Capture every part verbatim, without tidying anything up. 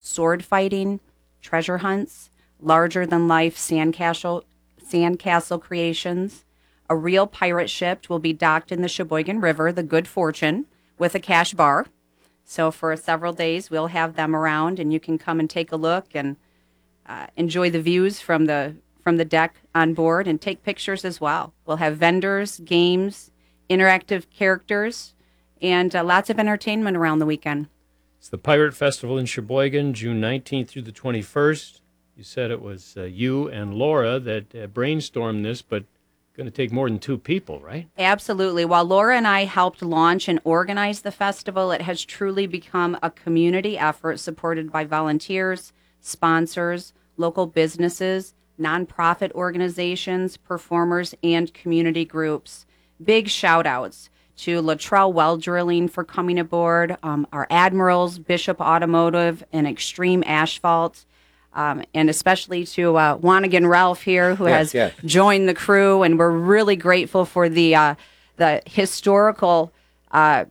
sword fighting, treasure hunts, larger-than-life sandcastle, sandcastle creations. A real pirate ship will be docked in the Sheboygan River, the Good Fortune, with a cash bar. So for several days, we'll have them around, and you can come and take a look and uh, enjoy the views from the from the deck on board and take pictures as well. We'll have vendors, games, interactive characters, and uh, lots of entertainment around the weekend. It's the Pirate Festival in Sheboygan, June nineteenth through the twenty-first. You said it was uh, you and Laura that uh, brainstormed this, but going to take more than two people, right? Absolutely. While Laura and I helped launch and organize the festival, it has truly become a community effort supported by volunteers, sponsors, local businesses, nonprofit organizations, performers, and community groups. Big shout outs to Luttrell Well Drilling for coming aboard, um, our Admirals, Bishop Automotive, and Extreme Asphalt, um, and especially to uh, Wanigan Ralph here, who yes, has yes. joined the crew, and we're really grateful for the uh, the historical uh,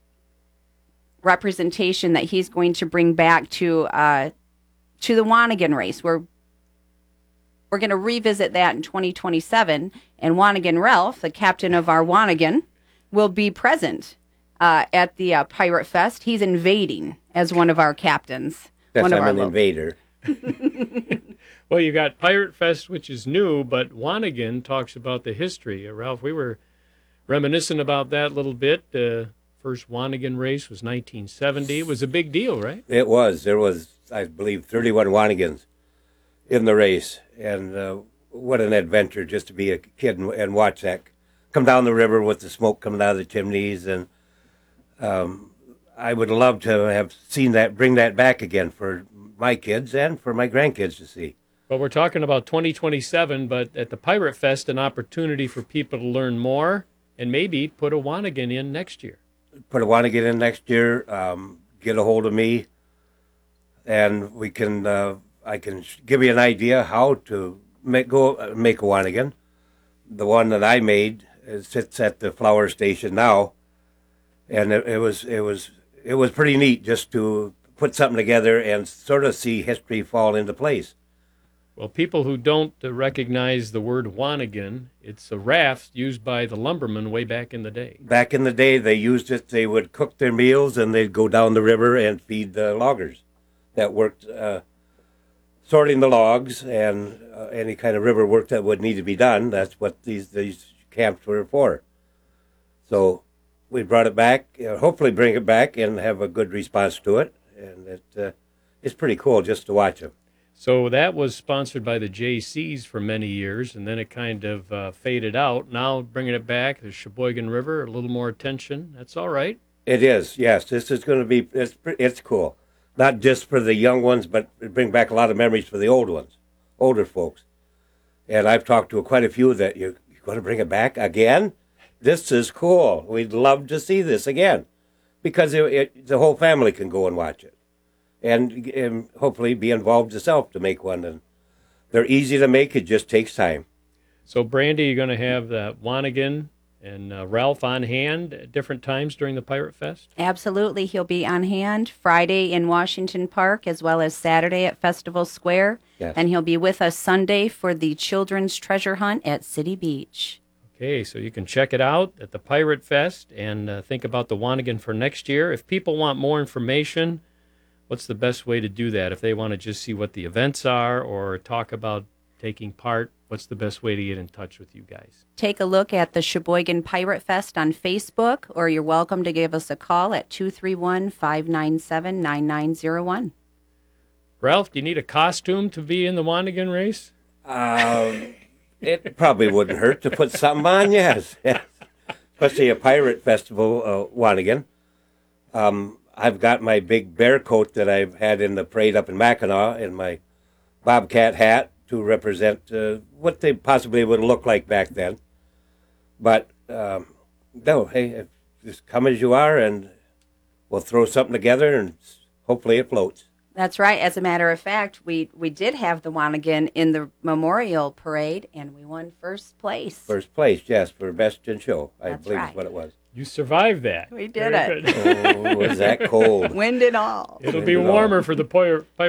representation that he's going to bring back to uh, to the Wanigan race. We're We're going to revisit that in twenty twenty-seven, and Wanigan Ralph, the captain of our Wanigan, will be present uh, at the uh, Pirate Fest. He's invading as one of our captains. Yes, one of I'm our an lo- invader. Well, you got Pirate Fest, which is new, but Wanigan talks about the history. Uh, Ralph, we were reminiscing about that a little bit. Uh, first Wanigan race was nineteen seventy. It was a big deal, right? It was. There was, I believe, thirty-one Wanigans in the race. And uh, what an adventure just to be a kid and, and watch that come down the river with the smoke coming out of the chimneys. And um, I would love to have seen that, bring that back again for my kids and for my grandkids to see. Well, we're talking about twenty twenty-seven, but at the Pirate Fest, an opportunity for people to learn more and maybe put a Wanigan in next year. Put a Wanigan in next year, um, get a hold of me, and we can... Uh, I can give you an idea how to make go make a Wanigan. The one that I made it sits at the flower station now, and it, it was it was it was pretty neat just to put something together and sort of see history fall into place. Well, people who don't uh, recognize the word Wanigan, it's a raft used by the lumbermen way back in the day. Back in the day, they used it. They would cook their meals and they'd go down the river and feed the loggers that worked. Uh, sorting the logs and uh, any kind of river work that would need to be done. That's what these these camps were for. So we brought it back, uh, hopefully bring it back and have a good response to it. And it, uh, it's pretty cool just to watch them. So that was sponsored by the J Cs for many years, and then it kind of uh, faded out. Now bringing it back, the Sheboygan River, a little more attention. That's all right. It is, yes. This is going to be, it's, it's cool. Not just for the young ones, but bring back a lot of memories for the old ones, older folks. And I've talked to quite a few that you're, you're going to bring it back again? This is cool. We'd love to see this again. Because it, it, the whole family can go and watch it. And, and hopefully be involved yourself to make one. And they're easy to make. It just takes time. So, Brandy, you're going to have the Wanigan and uh, Ralph on hand at different times during the Pirate Fest? Absolutely. He'll be on hand Friday in Washington Park as well as Saturday at Festival Square. Yes. And he'll be with us Sunday for the Children's Treasure Hunt at City Beach. Okay, so you can check it out at the Pirate Fest and uh, think about the Wanigan for next year. If people want more information, what's the best way to do that? If they want to just see what the events are or talk about taking part, what's the best way to get in touch with you guys? Take a look at the Sheboygan Pirate Fest on Facebook, or you're welcome to give us a call at two three one, five nine seven, nine nine zero one. Ralph, do you need a costume to be in the Wanigan race? Um, it probably wouldn't hurt to put something on, yes. yes. Especially a pirate festival, uh, Wanigan. Um, I've got my big bear coat that I've had in the parade up in Mackinac and my bobcat hat to represent uh, what they possibly would look like back then. But, um, no, hey, just come as you are, and we'll throw something together, and hopefully it floats. That's right. As a matter of fact, we, we did have the Wanigan in the Memorial Parade, and we won first place. First place, yes, for Best in Show, I That's believe right. is what it was. You survived that. We did Very it. good. Oh, was that cold? Wind and all. It'll be warmer for the Pirate